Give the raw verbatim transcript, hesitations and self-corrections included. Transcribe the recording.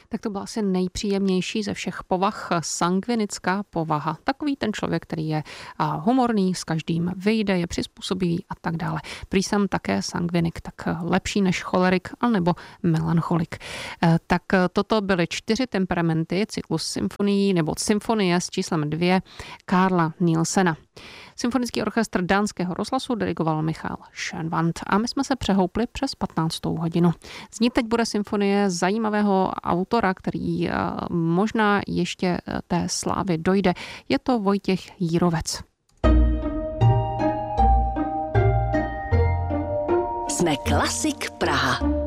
Tak to byla asi nejpříjemnější ze všech povah sangvinická povaha. Takový ten člověk, který je humorný, s každým vyjde, je přizpůsobivý a tak dále. Prý jsem také sangvinik, tak lepší než cholerik anebo melancholik. Tak toto byly čtyři temperamenty, cyklus symfonií nebo symfonie s číslem dvě Karla Nielsena. Symfonický orchestr Dánského rozhlasu dirigoval Michael Schönwandt a my jsme se přehoupli přes patnáctou hodinu. Znít teď bude symfonie zajímavého autora, který možná ještě té slávy dojde. Je to Vojtěch Jírovec. Jsme Klasik Praha.